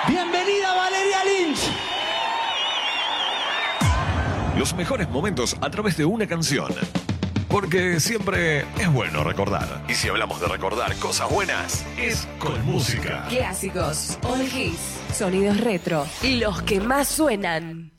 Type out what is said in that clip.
Bienvenida Valeria Lynch. Los mejores momentos a través de una canción. Porque siempre es bueno recordar. Y si hablamos de recordar cosas buenas, es con música. Clásicos, all hits, sonidos retro y los que más suenan.